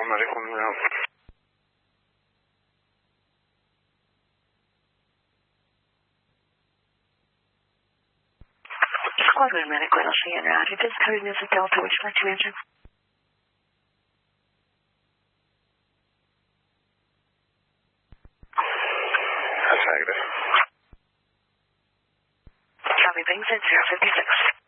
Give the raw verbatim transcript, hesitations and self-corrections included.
Squadron Medical now. Squadron Medical, I'll see you around. If it's coded as a Delta, would you like to answer? That's negative. Copy, things at zero fifty-six.